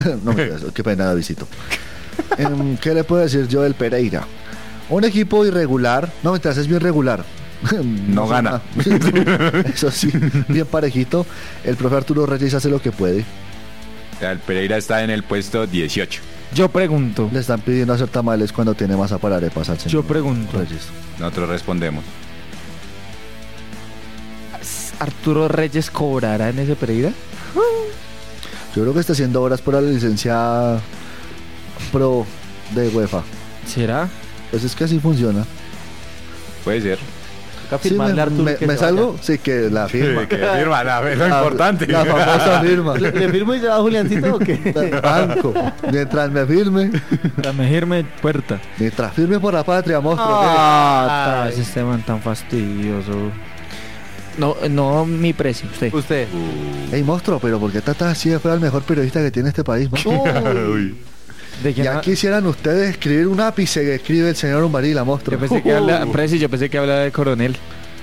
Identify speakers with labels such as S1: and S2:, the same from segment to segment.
S1: No me qué pena, visito. ¿Qué le puedo decir yo del Pereira? Un equipo irregular, no, mientras es bien regular.
S2: No gana.
S1: Eso sí, bien parejito. El profe Arturo Reyes hace lo que puede.
S2: El Pereira está en el puesto 18.
S3: Yo pregunto.
S1: Le están pidiendo hacer tamales cuando tiene masa para arepas al señor
S3: Yo pregunto.
S1: Reyes.
S2: Nosotros respondemos.
S3: ¿Arturo Reyes cobrará en ese Pereira?
S1: Yo creo que está haciendo horas por la licencia pro de UEFA.
S3: ¿Será?
S1: Pues es que así funciona.
S2: Puede ser.
S1: Sí, me salgo, sí, que la firma.
S2: Que firma, lo importante.
S1: La famosa firma.
S4: ¿Le firmo y se va Juliancito o qué?
S1: Banco. Mientras me firme.
S3: La mejirme puerta.
S1: Mientras firme por la patria, monstruo.
S3: Ese Esteban tan fastidioso. No, mi precio, usted.
S4: Usted.
S1: Ey, monstruo, pero ¿por qué tratas así de feo al mejor periodista que tiene este país, monstruo?
S3: ¿De quién
S1: Ya quisieran ustedes escribir un ápice que escribe el señor Umbarila, monstruo.
S3: Yo pensé que hablaba de coronel.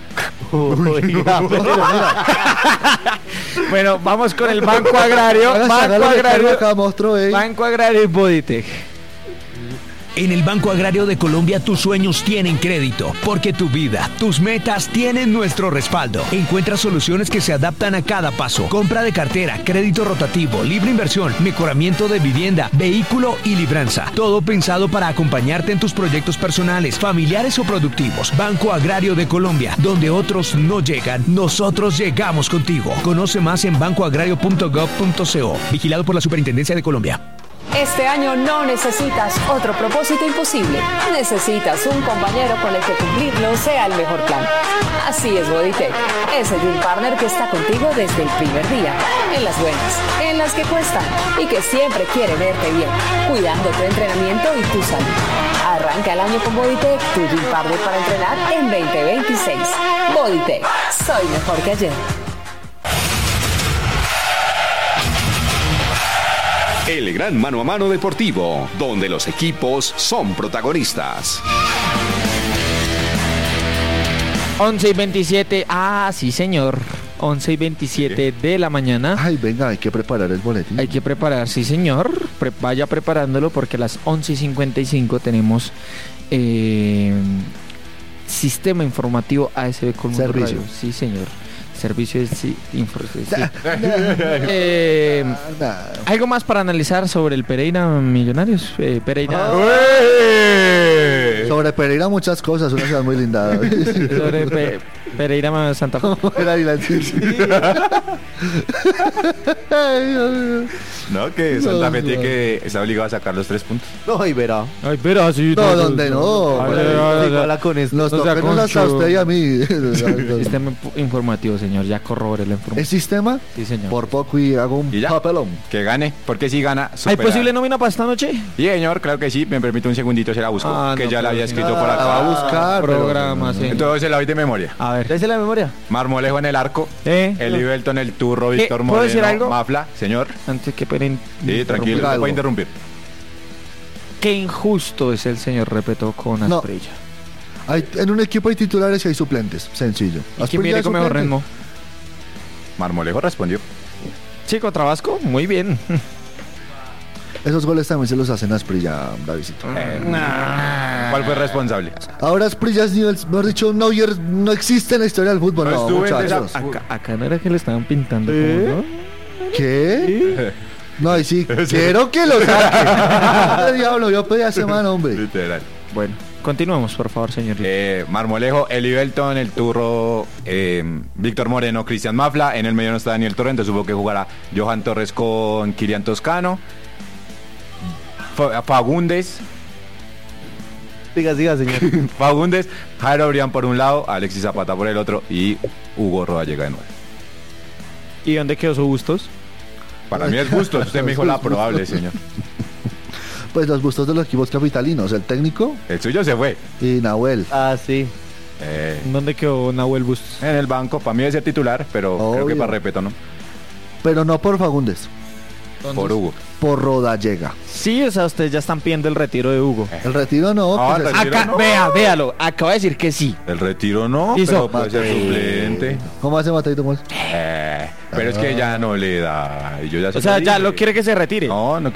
S3: Bueno, vamos con el Banco Agrario. Banco Agrario y Boditec.
S5: En el Banco Agrario de Colombia tus sueños tienen crédito, porque tu vida, tus metas tienen nuestro respaldo. Encuentra soluciones que se adaptan a cada paso. Compra de cartera, crédito rotativo, libre inversión, mejoramiento de vivienda, vehículo y libranza. Todo pensado para acompañarte en tus proyectos personales, familiares o productivos. Banco Agrario de Colombia, donde otros no llegan, nosotros llegamos contigo. Conoce más en bancoagrario.gov.co. Vigilado por la Superintendencia de Colombia.
S6: Este año no necesitas otro propósito imposible. Necesitas un compañero con el que cumplirlo sea el mejor plan. Así es Boditec, ese Dream Partner que está contigo desde el primer día. En las buenas, en las que cuestan y que siempre quiere verte bien, cuidando tu entrenamiento y tu salud. Arranca el año con Boditec, tu Dream Partner para entrenar en 2026. Boditec, soy mejor que ayer.
S7: El gran mano a mano deportivo, donde los equipos son protagonistas.
S3: 11:27. Sí, señor. 11:27 de la mañana.
S1: Ay, venga, hay que preparar el boletín.
S3: Hay que preparar, sí, señor. Vaya preparándolo porque a las 11:55 tenemos Sistema Informativo ASB Colmundo
S1: Servicio.
S3: Radio. Sí, señor. Servicio de sí. ¿Algo más para analizar sobre el Pereira Millonarios? Pereira.
S1: Sobre Pereira muchas cosas, una ciudad muy linda.
S3: Sobre Pereira Santa Fe.
S2: No, que Santa Fe tiene que está obligado a sacar los 3 puntos.
S4: No, y verá.
S3: Ay, pero sí.
S1: No, donde no. Nos toca hasta usted y a mí.
S3: Sistema informativo, señor. Ya corroboré la información.
S1: ¿El sistema?
S3: Sí, señor.
S1: Por poco y hago un papelón.
S2: Que gane, porque si gana.
S3: ¿Hay posible nómina para esta noche?
S2: Sí, señor, claro que sí. Me permite un segundito, se la busco. Que ya la había escrito por acá.
S1: Va a buscar.
S3: Programa, sí.
S2: Entonces se la doy de memoria.
S3: A ver.
S4: ¿Esa es la memoria?
S2: Marmolejo en el arco. Elivelto en el turro. Víctor
S3: ¿puedo decir
S2: Moreno.
S3: algo?
S2: Mafla, señor.
S3: Antes que
S2: Sí, tranquilo, no puede interrumpir.
S3: Qué injusto es el señor Repeto con Asprilla.
S1: En un equipo hay titulares y hay suplentes. Sencillo.
S3: ¿Y quién viene con mejor ritmo?
S2: Marmolejo respondió.
S3: Chico Trabasco, muy bien.
S1: Esos goles también se los hacen a Asprilla, Davidito.
S2: ¿Cuál fue responsable?
S1: Ahora Asprilla es nivel, mejor dicho, no existe en la historia del fútbol. No, muchachos.
S3: Acá no era que le estaban pintando como, ¿no?
S1: ¿Qué? No, y sí, quiero que lo saque. Diablo, yo pedí a semana, hombre.
S2: Literal.
S3: Bueno, continuamos, por favor, señor.
S2: Marmolejo, Elivelto en el turro, Víctor Moreno, Cristian Mafla, en el medio no está Daniel Torrente, supongo que jugará Johan Torres con Kirian Toscano, Fagundes.
S4: Diga, señor.
S2: Fagundes, Jairo Brián por un lado, Alexis Zapata por el otro y Hugo Roda llega de nuevo.
S3: ¿Y dónde quedó su Bustos?
S2: Para mí es Bustos, usted me dijo la probable, señor.
S1: Pues los Bustos de los equipos capitalinos, el técnico.
S2: El suyo se fue.
S1: Y Nahuel.
S4: Sí.
S3: ¿Dónde quedó Nahuel Bustos?
S2: En el banco, para mí es el titular, pero creo que para Repeto no.
S1: Pero no por Fagundes.
S2: Por Hugo.
S1: Por Roda llega.
S3: Sí, o sea, ustedes ya están pidiendo el retiro de Hugo.
S1: El retiro no.
S2: El retiro
S3: acá,
S2: no.
S3: Véalo, acaba de decir que sí.
S2: El retiro no,
S3: Hizo.
S2: pero puede ser suplente.
S1: ¿Cómo hace Mateito Mol?
S2: Pero es que ya no le da. Y yo ya
S3: O sea,
S2: se
S3: ya
S2: dije.
S3: lo quiere que se retire.
S2: No